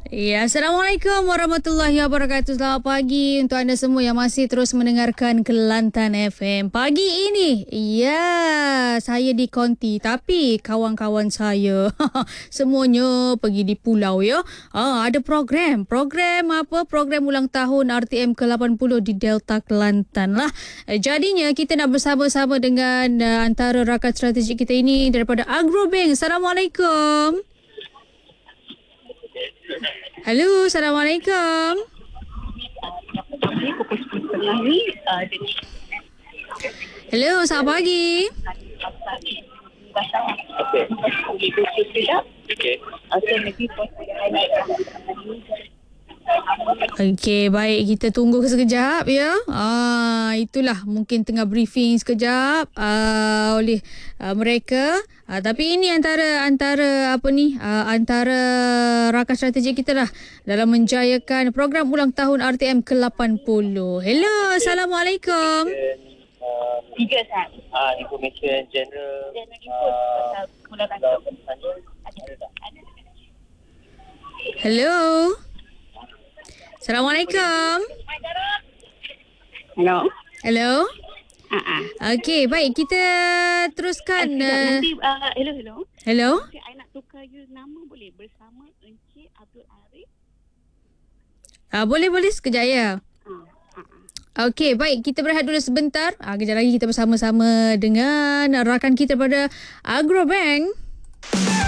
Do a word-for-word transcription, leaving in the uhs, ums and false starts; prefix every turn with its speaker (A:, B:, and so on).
A: Ya, Assalamualaikum warahmatullahi wabarakatuh. Selamat pagi untuk anda semua yang masih terus mendengarkan Kelantan F M. Pagi ini, ya, saya di konti. Tapi kawan-kawan saya, semuanya pergi di pulau ya. Ah, ada program. Program apa? Program ulang tahun R T M ke lapan puluh di Delta Kelantan lah. Eh, Jadinya kita nak bersama-sama dengan uh, antara rakan strategik kita ini daripada Agrobank. Assalamualaikum. Halo, Assalamualaikum. Hello, selamat pagi. Okey, baik, kita tunggu sekejap ya. Ah, itulah mungkin tengah briefing sekejap ah, oleh ah, mereka. Ah, tapi ini antara antara apa ni? Ah, antara rakan strategi kita lah dalam menjayakan program ulang tahun R T M ke lapan puluh. Hello, Assalamualaikum.
B: Tiga saat.
C: Ah, information general.
B: General info pasal ulang tahun.
A: Hello. Assalamualaikum.
B: Hello.
A: Hello.
B: Ah ah.
A: Okey, baik, kita teruskan.
B: Uh,
A: Uh,
B: nanti uh, hello hello.
A: hello.
B: Okay, I nak tukar you nama boleh bersama Encik Abdul Arif.
A: Ah, boleh boleh sekejap ya.
B: Ah ah.
A: Okey, baik, kita berehat dulu sebentar. Ah, kejap lagi kita bersama-sama dengan rakan kita pada Agrobank.